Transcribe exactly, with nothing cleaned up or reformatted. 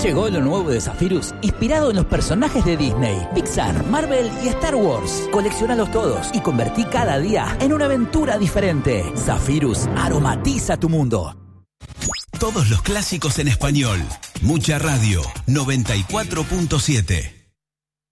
Llegó lo nuevo de Zephyrus, inspirado en los personajes de Disney, Pixar, Marvel y Star Wars. Coleccionalos todos y convertí cada día en una aventura diferente. Zephyrus aromatiza tu mundo. Todos los clásicos en español. Mucha Radio, noventa y cuatro punto siete.